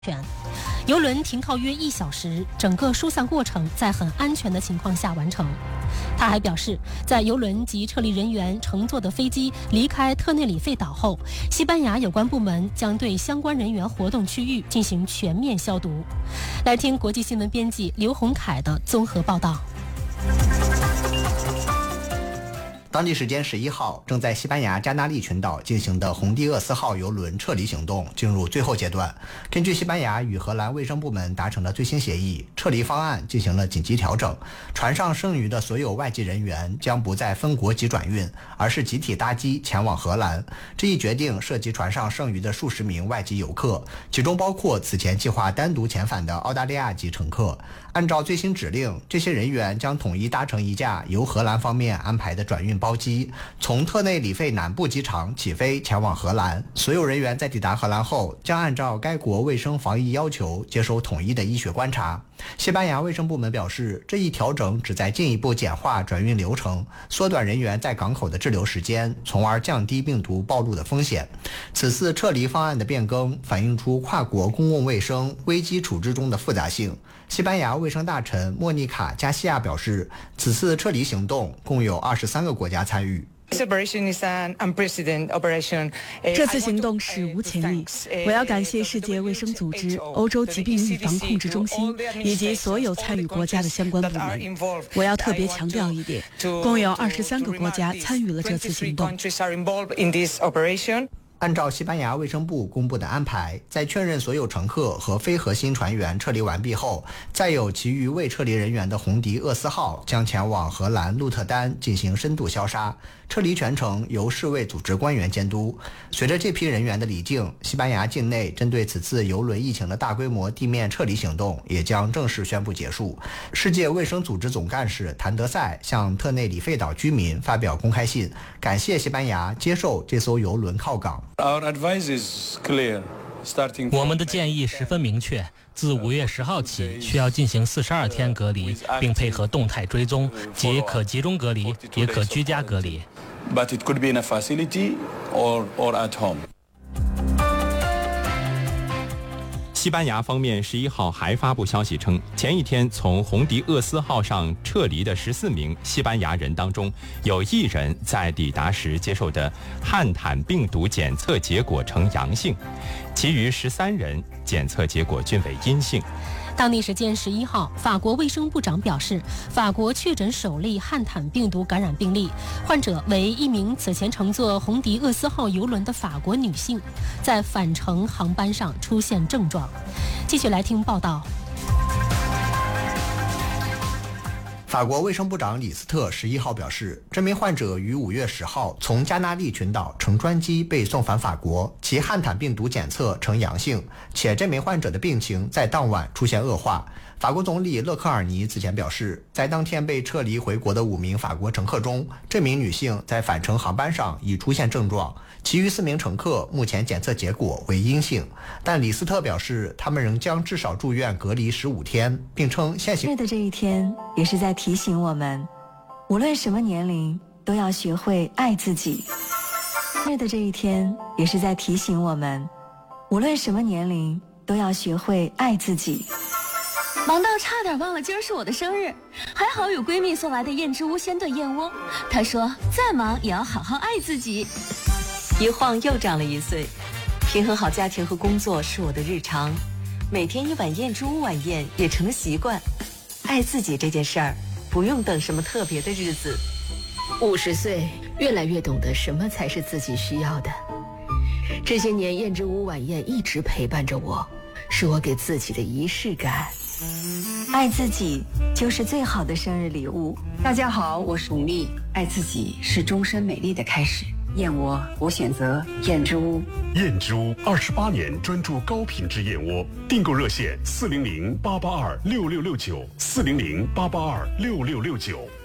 邮轮停靠约1小时，整个疏散过程在很安全的情况下完成。他还表示，在邮轮及撤离人员乘坐的飞机离开特内里费岛后，西班牙有关部门将对相关人员活动区域进行全面消毒。来听国际新闻编辑刘洪凯的综合报道。 当地时间11号，正在西班牙加那利群岛进行的红迪厄斯号邮轮撤离行动进入最后阶段。根据西班牙与荷兰卫生部门达成的最新协议，撤离方案进行了紧急调整。船上剩余的所有外籍人员将不再分国籍转运，而是集体搭机前往荷兰。这一决定涉及船上剩余的数十名外籍游客，其中包括此前计划单独遣返的澳大利亚籍乘客。按照最新指令，这些人员将统一搭乘一架由荷兰方面安排的转运包机，从特内里费南部机场起飞前往荷兰。所有人员在抵达荷兰后，将按照该国卫生防疫要求接受统一的医学观察。西班牙卫生部门表示，这一调整旨在进一步简化转运流程，缩短人员在港口的滞留时间，从而降低病毒暴露的风险。此次撤离方案的变更反映出跨国公共卫生危机处置中的复杂性。西班牙卫生大臣莫妮卡·加西亚表示，此次撤离行动共有23个国家参与。 这次行动史无前例，我要感谢世界卫生组织、欧洲疾病预防控制中心以及所有参与国家的相关部门。我要特别强调一点，共有23个国家参与了这次行动。 按照西班牙卫生部公布的安排，在确认所有乘客和非核心船员撤离完毕后，再有其余未撤离人员的红迪厄斯号将前往荷兰鹿特丹进行深度消杀，撤离全程由世卫组织官员监督。随着这批人员的离境，西班牙境内针对此次邮轮疫情的大规模地面撤离行动也将正式宣布结束。世界卫生组织总干事谭德赛向特内里费岛居民发表公开信，感谢西班牙接受这艘邮轮靠港。 我们的建议十分明确，自5月10号起需要进行42天隔离，并配合动态追踪，即可集中隔离，也可居家隔离。 西班牙方面11号还发布消息称，前一天从红迪厄斯号上撤离的14名西班牙人当中，有1人在抵达时接受的汉坦病毒检测结果呈阳性，其余13人检测结果均为阴性。 当地时间11号，法国卫生部长表示，法国确诊首例汉坦病毒感染病例，患者为一名此前乘坐红迪厄斯号邮轮的法国女性，在返程航班上出现症状。继续来听报道。 法国卫生部长李斯特11号表示，这名患者于5月10号从加那利群岛乘专机被送返法国，其汉坦病毒检测呈阳性，且这名患者的病情在当晚出现恶化。法国总理勒克尔尼此前表示，在当天被撤离回国的5名法国乘客中，这名女性在返程航班上已出现症状，其余4名乘客目前检测结果为阴性。但李斯特表示，他们仍将至少住院隔离15天，并称现行的这一天也是在提醒我们，无论什么年龄都要学会爱自己。日的这一天也是在提醒我们，无论什么年龄都要学会爱自己。 忙到差点忘了今儿是我的生日，还好有闺蜜送来的燕之屋鲜炖燕窝。她说再忙也要好好爱自己。 一晃又长了1岁，平衡好家庭和工作是我的日常，每天1碗燕之屋晚宴也成了习惯。爱自己这件事儿，不用等什么特别的日子。 50岁，越来越懂得什么才是自己需要的。这些年燕之屋晚宴一直陪伴着我，是我给自己的仪式感。 爱自己就是最好的生日礼物。 大家好，我是吴丽。爱自己是终身美丽的开始。燕窝，我选择燕之屋。 燕之屋28年专注高品质燕窝，订购热线400-882-6669，400-882-6669。